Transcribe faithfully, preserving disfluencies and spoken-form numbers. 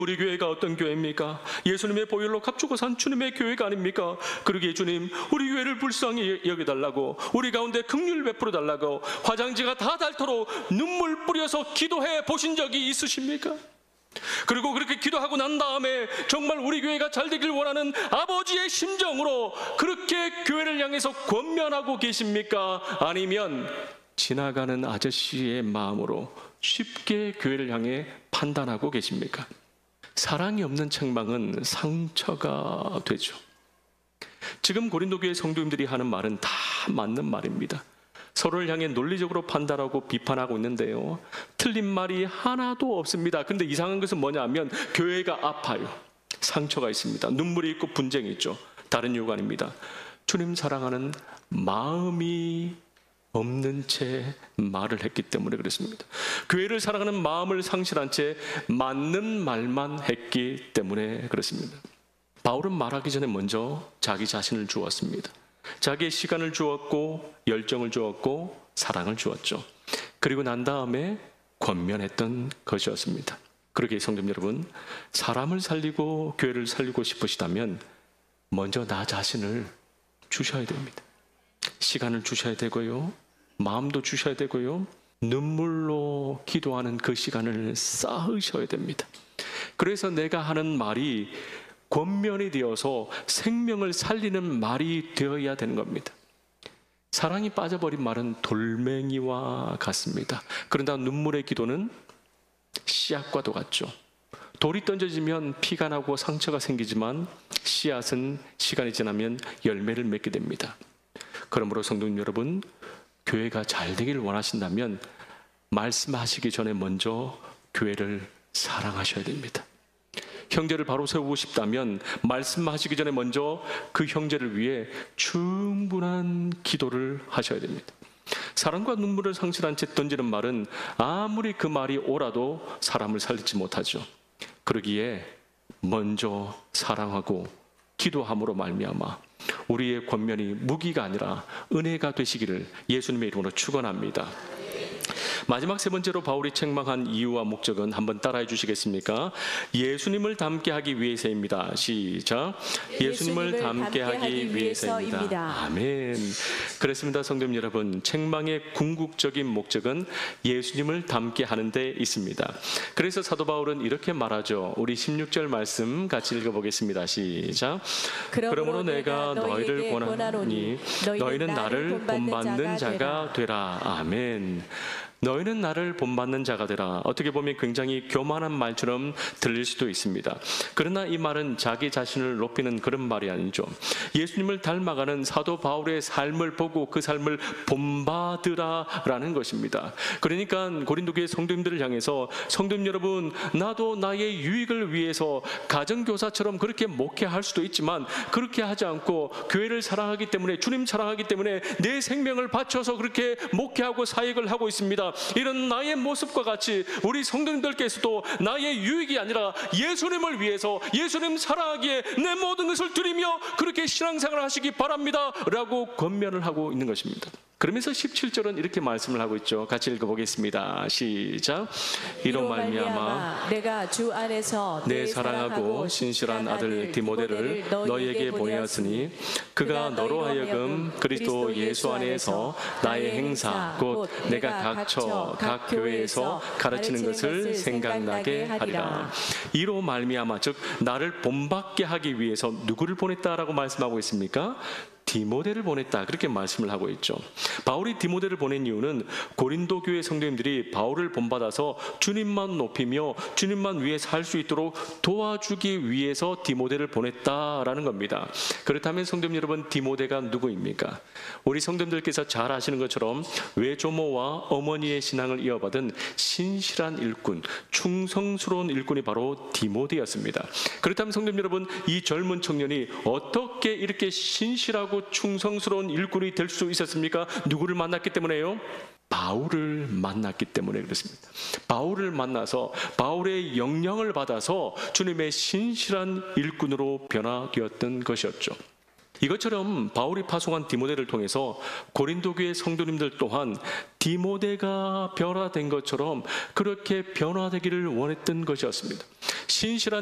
우리 교회가 어떤 교회입니까? 예수님의 보혈로 값주고 산 주님의 교회가 아닙니까? 그러기에 주님, 우리 교회를 불쌍히 여겨달라고, 우리 가운데 긍휼 베풀어 달라고 화장지가 다 닳도록 눈물 뿌려서 기도해 보신 적이 있으십니까? 그리고 그렇게 기도하고 난 다음에 정말 우리 교회가 잘 되길 원하는 아버지의 심정으로 그렇게 교회를 향해서 권면하고 계십니까? 아니면 지나가는 아저씨의 마음으로 쉽게 교회를 향해 판단하고 계십니까? 사랑이 없는 책망은 상처가 되죠. 지금 고린도 교회 성도님들이 하는 말은 다 맞는 말입니다. 서로를 향해 논리적으로 판단하고 비판하고 있는데요, 틀린 말이 하나도 없습니다. 근데 이상한 것은 뭐냐면 교회가 아파요. 상처가 있습니다. 눈물이 있고 분쟁이 있죠. 다른 이유가 아닙니다. 주님 사랑하는 마음이 없는 채 말을 했기 때문에 그렇습니다. 교회를 사랑하는 마음을 상실한 채 맞는 말만 했기 때문에 그렇습니다. 바울은 말하기 전에 먼저 자기 자신을 주었습니다. 자기의 시간을 주었고 열정을 주었고 사랑을 주었죠. 그리고 난 다음에 권면했던 것이었습니다. 그러기에 성도 여러분, 사람을 살리고 교회를 살리고 싶으시다면 먼저 나 자신을 주셔야 됩니다. 시간을 주셔야 되고요, 마음도 주셔야 되고요, 눈물로 기도하는 그 시간을 쌓으셔야 됩니다. 그래서 내가 하는 말이 권면이 되어서 생명을 살리는 말이 되어야 되는 겁니다. 사랑이 빠져버린 말은 돌멩이와 같습니다. 그러나 눈물의 기도는 씨앗과도 같죠. 돌이 던져지면 피가 나고 상처가 생기지만 씨앗은 시간이 지나면 열매를 맺게 됩니다. 그러므로 성도 여러분, 교회가 잘 되기를 원하신다면 말씀하시기 전에 먼저 교회를 사랑하셔야 됩니다. 형제를 바로 세우고 싶다면 말씀하시기 전에 먼저 그 형제를 위해 충분한 기도를 하셔야 됩니다. 사랑과 눈물을 상실한 채 던지는 말은 아무리 그 말이 옳아도 사람을 살리지 못하죠. 그러기에 먼저 사랑하고 기도함으로 말미암아 우리의 권면이 무기가 아니라 은혜가 되시기를 예수님의 이름으로 축원합니다. 마지막 세 번째로 바울이 책망한 이유와 목적은 한번 따라해 주시겠습니까? 예수님을 닮게 하기 위해서입니다. 시작. 예수님을, 예수님을 닮게 하기 위해서입니다. 위해서입니다. 아멘. 그렇습니다. 성도 여러분, 책망의 궁극적인 목적은 예수님을 닮게 하는 데 있습니다. 그래서 사도 바울은 이렇게 말하죠. 우리 십육 절 말씀 같이 읽어보겠습니다. 시작. 그러므로 내가 너희를 권하노니 너희는 나를 본받는 자가 되라. 아멘. 너희는 나를 본받는 자가 되라. 어떻게 보면 굉장히 교만한 말처럼 들릴 수도 있습니다. 그러나 이 말은 자기 자신을 높이는 그런 말이 아니죠. 예수님을 닮아가는 사도 바울의 삶을 보고 그 삶을 본받으라라는 것입니다. 그러니까 고린도 교회 성도님들을 향해서 성도님 여러분, 나도 나의 유익을 위해서 가정교사처럼 그렇게 목회할 수도 있지만 그렇게 하지 않고 교회를 사랑하기 때문에, 주님 사랑하기 때문에 내 생명을 바쳐서 그렇게 목회하고 사역을 하고 있습니다. 이런 나의 모습과 같이 우리 성도님들께서도 나의 유익이 아니라 예수님을 위해서, 예수님 사랑하기에 내 모든 것을 드리며 그렇게 신앙생활을 하시기 바랍니다 라고 권면을 하고 있는 것입니다. 그러면서 십칠 절은 이렇게 말씀을 하고 있죠. 같이 읽어보겠습니다. 시작. 이로 말미암아 내가 주 안에서 내 사랑하고 신실한 아들 디모데를 너희에게 보내었으니 그가 너로 하여금 그리스도 예수 안에서 나의 행사 곧 내가 각처 각 교회에서 가르치는 것을 생각나게 하리라. 이로 말미암아, 즉 나를 본받게 하기 위해서 누구를 보냈다라고 말씀하고 있습니까? 디모데를 보냈다, 그렇게 말씀을 하고 있죠. 바울이 디모데를 보낸 이유는 고린도 교회 성도님들이 바울을 본받아서 주님만 높이며 주님만 위해 살 수 있도록 도와주기 위해서 디모데를 보냈다라는 겁니다. 그렇다면 성도님 여러분, 디모데가 누구입니까? 우리 성도님들께서 잘 아시는 것처럼 외조모와 어머니의 신앙을 이어받은 신실한 일꾼, 충성스러운 일꾼이 바로 디모데였습니다. 그렇다면 성도님 여러분, 이 젊은 청년이 어떻게 이렇게 신실하고 충성스러운 일꾼이 될 수 있었습니까? 누구를 만났기 때문에요? 바울을 만났기 때문에 그렇습니다. 바울을 만나서 바울의 영향을 받아서 주님의 신실한 일꾼으로 변화되었던 것이었죠. 이것처럼 바울이 파송한 디모데를 통해서 고린도 교회 성도님들 또한 디모데가 변화된 것처럼 그렇게 변화되기를 원했던 것이었습니다. 신실한